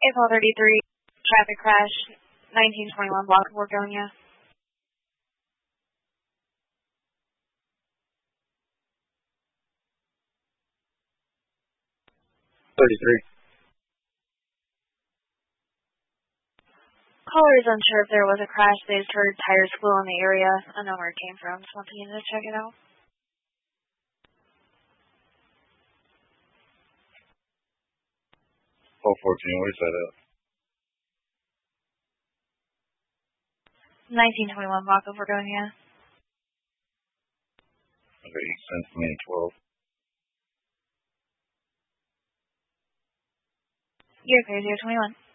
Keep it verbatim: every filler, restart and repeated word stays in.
April thirty-three, traffic crash, nineteen twenty-one block of Wargonia. thirty-three. Caller is unsure if there was a crash. They just heard tires squeal in the area. I don't know where it came from. Just want the unit to check it out. four fourteen, where's that at? nineteen twenty-one block of Wargonia. Okay, send me twelve. You're okay, zero twenty-one.